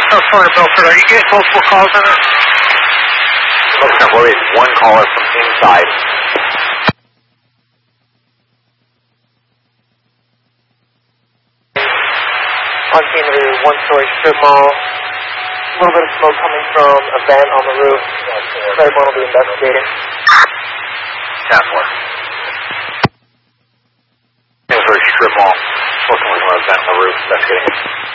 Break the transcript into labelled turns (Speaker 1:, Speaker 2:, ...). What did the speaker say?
Speaker 1: Florida Milford, are you getting multiple calls on it?
Speaker 2: Looks like we're one caller from inside.
Speaker 3: On scene to the one-story strip mall. A little bit of smoke coming from a vent on the roof. Claiborne will be investigating.
Speaker 2: 10-4. One-story strip mall. Looking like a vent on the roof. Investigating.